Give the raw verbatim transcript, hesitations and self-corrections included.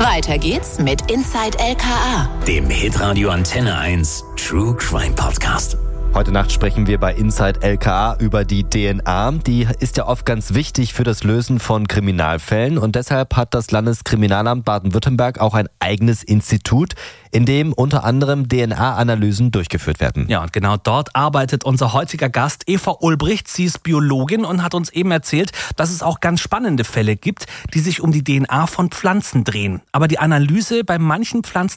Weiter geht's mit Inside L K A, dem Hitradio Antenne eins True Crime Podcast. Heute Nacht sprechen wir bei Inside L K A über die D N A. Die ist ja oft ganz wichtig für das Lösen von Kriminalfällen und deshalb hat das Landeskriminalamt Baden-Württemberg auch ein eigenes Institut, in dem unter anderem D N A-Analysen durchgeführt werden. Ja, und genau dort arbeitet unser heutiger Gast Eva Ulbricht. Sie ist Biologin und hat uns eben erzählt, dass es auch ganz spannende Fälle gibt, die sich um die D N A von Pflanzen drehen. Aber die Analyse bei manchen Pflanzen